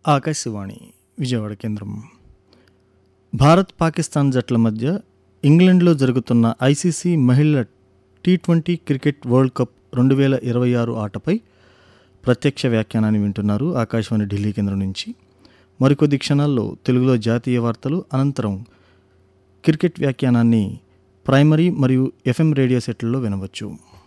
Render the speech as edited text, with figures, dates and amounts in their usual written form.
ఆకాశవాణి విజయవాడ కేంద్రం. భారత్ పాకిస్తాన్ జట్ల మధ్య ఇంగ్లండ్లో జరుగుతున్న ఐసీసీ మహిళల టీ20 క్రికెట్ వరల్డ్ కప్ 2026 ఆటపై ప్రత్యక్ష వ్యాఖ్యానాన్ని వింటున్నారు ఆకాశవాణి ఢిల్లీ కేంద్రం నుంచి. మరికొద్ది క్షణాల్లో తెలుగులో జాతీయ వార్తలు, అనంతరం క్రికెట్ వ్యాఖ్యానాన్ని ప్రైమరీ మరియు ఎఫ్ఎం రేడియో సెట్లలో వినవచ్చు.